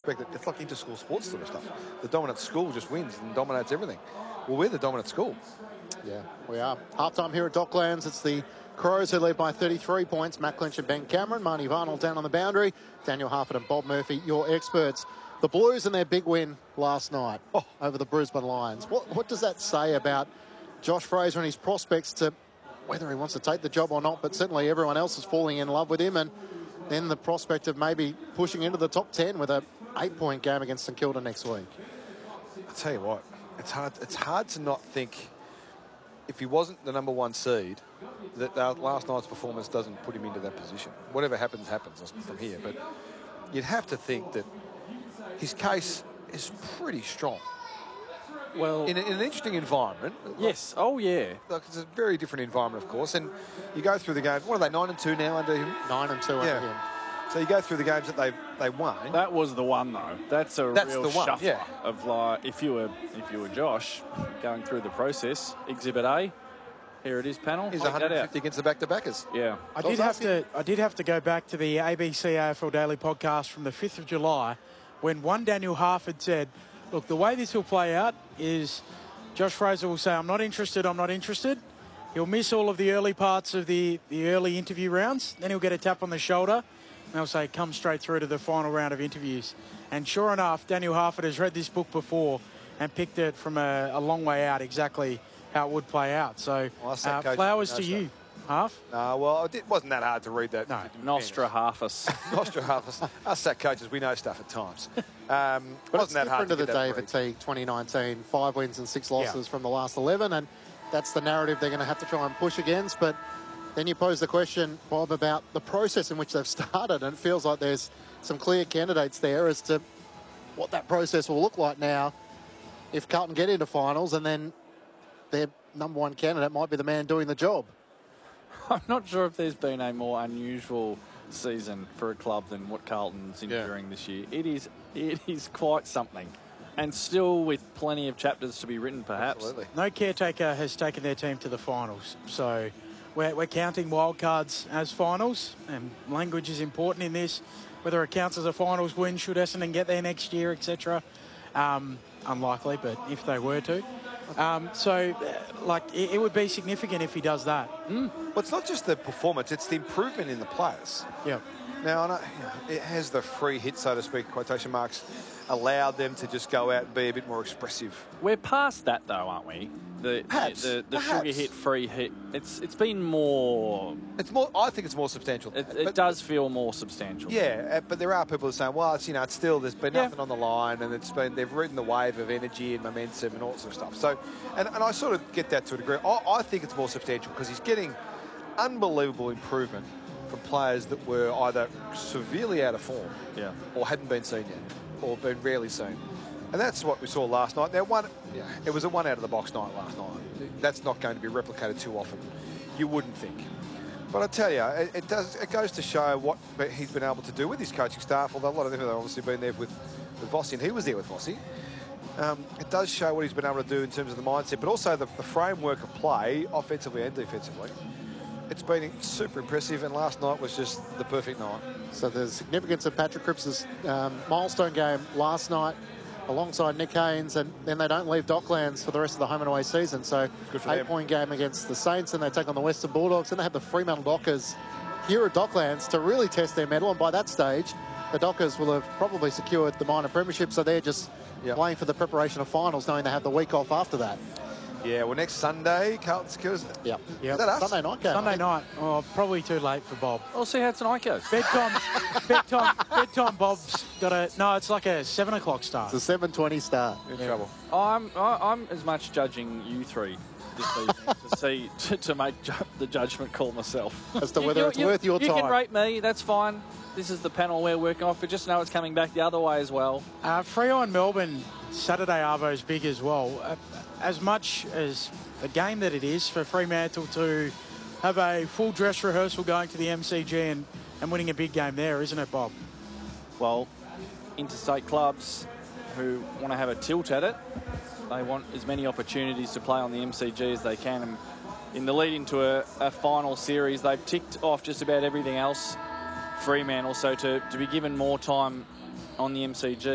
expect it. It's like inter-school sports sort of stuff. The dominant school just wins and dominates everything. Well, we're the dominant school. Yeah, we are. Half-time here at Docklands. It's the Crows who lead by 33 points. Matt Clinch and Ben Cameron. Marnie Varnell down on the boundary. Daniel Harford and Bob Murphy, your experts. The Blues and their big win last night over the Brisbane Lions. What does that say about Josh Fraser and his prospects to whether he wants to take the job or not? But certainly everyone else is falling in love with him. And then the prospect of maybe pushing into the top 10 with a 8-point game against St Kilda next week. I'll tell you what, it's hard to not think if he wasn't the number 1 seed, that last night's performance doesn't put him into that position. Whatever happens, happens from here. But you'd have to think that his case is pretty strong. Well, in an interesting environment. Yes. Oh, yeah. Like, it's a very different environment, of course. And you go through the game. What are they, 9-2 now under him? 9-2 under him. So you go through the games that they won. That was the one, though. That's real the one, shuffler yeah. of like if you were Josh going through the process. Exhibit A, here it is, panel. He's 150 against the back-to-backers. Yeah. I did have to go back to the ABC AFL Daily podcast from the 5th of July when one Daniel Harford said, look, the way this will play out is Josh Fraser will say, I'm not interested. He'll miss all of the early parts of the early interview rounds. Then he'll get a tap on the shoulder. And they'll say, come straight through to the final round of interviews. And sure enough, Daniel Harford has read this book before and picked it from a long way out exactly how it would play out. So flowers to you, Harf. Well, it wasn't that hard to read that. No, Nostra Harfus. Nostra Harfus. Us SAC coaches, we know stuff at times. But wasn't it's that hard different to the get that David Teague 2019, 5 wins and 6 losses from the last 11, and that's the narrative they're going to have to try and push against. But then you pose the question, Bob, about the process in which they've started, and it feels like there's some clear candidates there as to what that process will look like now if Carlton get into finals, and then their number 1 candidate might be the man doing the job. I'm not sure if there's been a more unusual season for a club than what Carlton's enduring this year. It is quite something. And still with plenty of chapters to be written, perhaps. Absolutely. No caretaker has taken their team to the finals. So we're counting wildcards as finals, and language is important in this. Whether it counts as a finals win, should Essendon get there next year, etc. Unlikely, but if they were to. It would be significant if he does that. Well, it's not just the performance, it's the improvement in the players. Yeah. Now, I know, it has the free hit, so to speak, quotation marks, allowed them to just go out and be a bit more expressive. We're past that, though, aren't we? Perhaps. The sugar hit, free hit. It's been more. It's more. I think it's more substantial. It does feel more substantial. Yeah, but there are people who are saying, well, it's still there's been nothing on the line, and they've ridden the wave of energy and momentum and all sorts of stuff. So, and I sort of get that to a degree. I think it's more substantial because he's getting unbelievable improvement from players that were either severely out of form, or hadn't been seen yet, or been rarely seen. And that's what we saw last night. Now, it was a one out of the box night last night. That's not going to be replicated too often. You wouldn't think. But I tell you, it goes to show what he's been able to do with his coaching staff. Although a lot of them have obviously been there with Vossi, and he was there with Vossi. It does show what he's been able to do in terms of the mindset, but also the framework of play, offensively and defensively. It's been super impressive, and last night was just the perfect night. So the significance of Patrick Cripps' milestone game last night alongside Nick Haynes, and then they don't leave Docklands for the rest of the home and away season. So 8-point game against the Saints, and they take on the Western Bulldogs, and they have the Fremantle Dockers here at Docklands to really test their mettle. And by that stage, the Dockers will have probably secured the minor premiership, so they're just playing for the preparation of finals, knowing they have the week off after that. Yeah, well, next Sunday, Carlton secures it. Yep. Is that us? Sunday night game. Sunday night. Oh, probably too late for Bob. We'll see how tonight goes. Bedtime, Bob's got a... No, it's like a 7 o'clock start. It's a 7:20 start. In trouble. I'm as much judging you three this evening to make the judgment call myself. As to whether it's worth your time. You can rate me, that's fine. This is the panel we're working off, but just know it's coming back the other way as well. Freo and Melbourne, Saturday Arvo's big as well. As much as a game that it is for Fremantle to have a full dress rehearsal going to the MCG and winning a big game there, isn't it, Bob? Well, interstate clubs who want to have a tilt at it, they want as many opportunities to play on the MCG as they can. And in the lead into a final series, they've ticked off just about everything else, Fremantle. So to be given more time on the MCG